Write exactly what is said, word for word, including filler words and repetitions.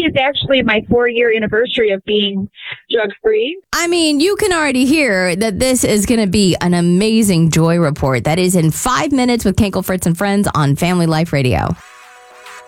is actually my four-year anniversary of being drug-free. I mean, you can already hear that this is going to be an amazing joy report that is in five minutes with Kenkel, Fritz, and Friends on Family Life Radio.